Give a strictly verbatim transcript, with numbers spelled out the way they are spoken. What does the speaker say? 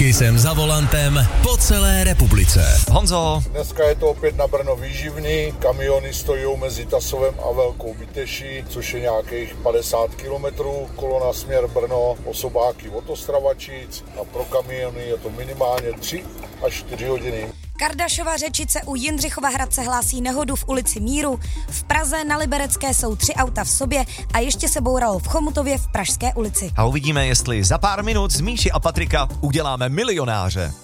Taky jsem za volantem po celé republice. Honzo. Dneska je to opět na Brno výživný. Kamiony stojí mezi Tasovem a Velkou Byteší, což je nějakých padesát kilometrů. Kolona směr Brno, osobáky od Ostravačic a pro kamiony je to minimálně tři až čtyři hodiny. Kardašova Řečice u Jindřichova Hradce hlásí nehodu v ulici Míru. V Praze na Liberecké jsou tři auta v sobě a ještě se bouralo v Chomutově v Pražské ulici. A uvidíme, jestli za pár minut z Míši a Patrika uděláme milionáře.